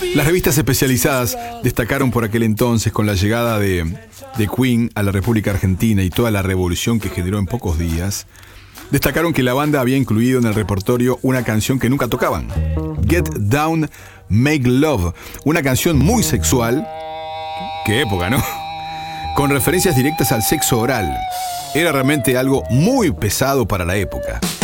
Las revistas especializadas destacaron por aquel entonces, con la llegada de Queen a la República Argentina y toda la revolución que generó en pocos días, destacaron que la banda había incluido en el repertorio una canción que nunca tocaban, Get Down, Make Love, una canción muy sexual. ¡Qué época!, ¿no? Con referencias directas al sexo oral. Era realmente algo muy pesado para la época.